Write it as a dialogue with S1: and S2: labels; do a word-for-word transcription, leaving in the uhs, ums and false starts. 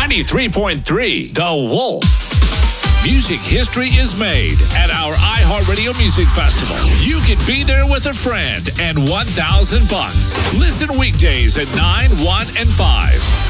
S1: ninety-three point three The Wolf. Music history is made at our iHeartRadio Music Festival. You can be there with a friend and one thousand bucks. Listen weekdays at nine, one, and five.